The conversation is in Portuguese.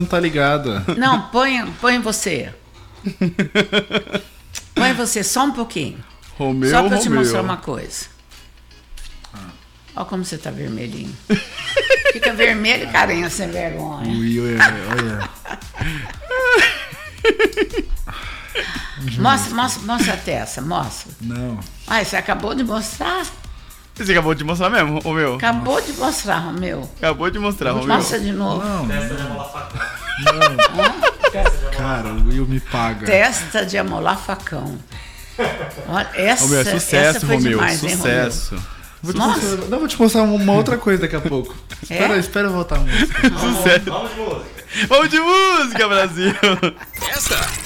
não tá ligada. Não, põe você. Põe você só um pouquinho. Romeu, só pra eu te Romeu. mostrar uma coisa. Olha como você tá vermelhinho. Fica vermelho, carinha, sem vergonha. Ui, olha. Mostra a testa, mostra. Não. Ai, você acabou de mostrar? Você acabou de mostrar mesmo, Romeu? Acabou de mostrar, Romeu. Acabou de mostrar, Romeu. Mostra de novo. Não. Testa de amolar facão. Cara, o Will me paga. Testa de amolar facão. Olha, Romeu, é sucesso, essa foi Romeu. demais, hein, Romeu? Sucesso. Vou te mostrar uma outra coisa daqui a pouco. Espera eu voltar a música. Sucesso. Vamos de música. Vamos de música, Brasil! Esta